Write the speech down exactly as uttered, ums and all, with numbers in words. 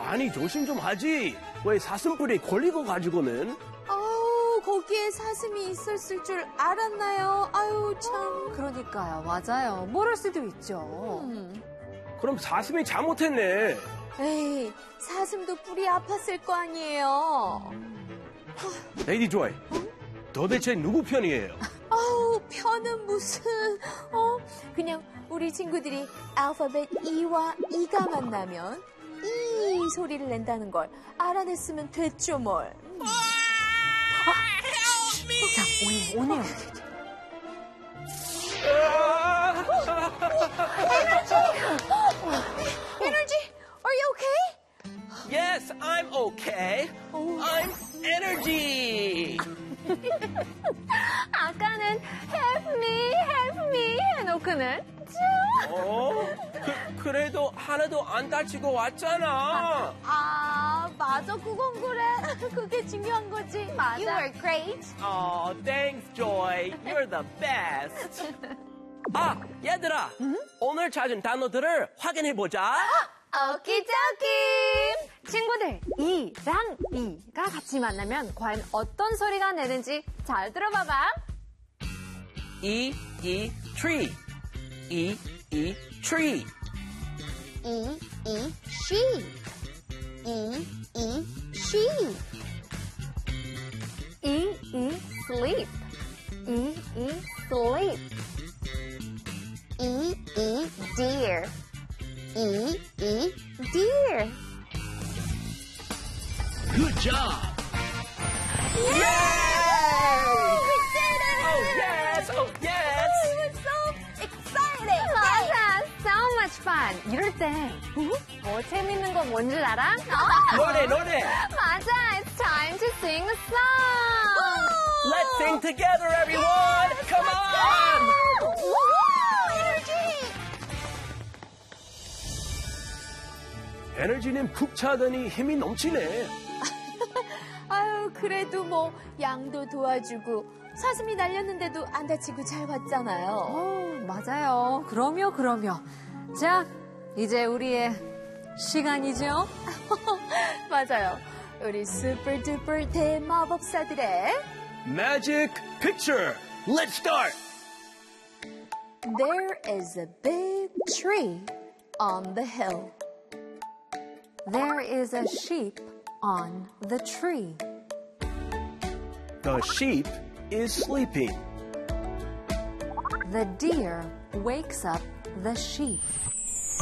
아니, 조심 좀 하지. 왜 사슴뿔이 걸리고 가지고는? 아우, 거기에 사슴이 있었을 줄 알았나요? 아유, 참. 그러니까요. 맞아요. 모를 수도 있죠. 음. 그럼 사슴이 잘못했네. 에이, 사슴도 뿔이 아팠을 거 아니에요. 레이디 조이, 도대체 누구 편이에요? 아우, 편은 무슨, 어? 그냥 우리 친구들이 알파벳 E와 E가 만나면 이 소리를 낸다는 걸 알아냈으면 됐죠, 뭘. 자, 오네요, 오네요. 에너지, are you okay? Yes, I'm okay. I'm energy. 아까는 help me, help me 해놓고는 어? 그, 그래도 하나도 안 다치고 왔잖아. 아, 맞아, 그건 그래. 그게 중요한 거지. 맞아. You were great. Oh, thanks, Joy. You're the best. 아, 얘들아. 오늘 찾은 단어들을 확인해보자. 오키조키! 친구들, 이랑 이가 같이 만나면 과연 어떤 소리가 내는지 잘 들어봐봐. E, E, tree. E, E, tree. E, E, she. E, E, she. E, E, sleep. E, E, sleep. E, E, deer. E, E, deer. Good job. Yay! We did it! Oh, yes. Oh, yes. It was so exciting. 맞아, so much fun. 이럴 때, 뭐 재밌는 거 뭔 줄 알아? 노래, 노래. 맞아, it's time to sing a song. Let's sing together, everyone. Come on. 에너지는 푹 차더니 힘이 넘치네. 아유, 그래도 뭐 양도 도와주고 사슴이 날렸는데도 안 다치고 잘 왔잖아요. 어, 맞아요. 그럼요, 그럼요. 자, 이제 우리의 시간이죠? 맞아요. 우리 슈퍼 두퍼 대마법사들의 Magic picture. Let's start. There is a big tree on the hill. There is a sheep on the tree. The sheep is sleeping. The deer wakes up the sheep.